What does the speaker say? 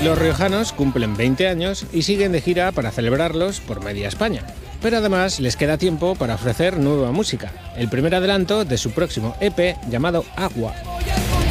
Los riojanos cumplen 20 años y siguen de gira para celebrarlos por media España. Pero además les queda tiempo para ofrecer nueva música, el primer adelanto de su próximo EP llamado Agua.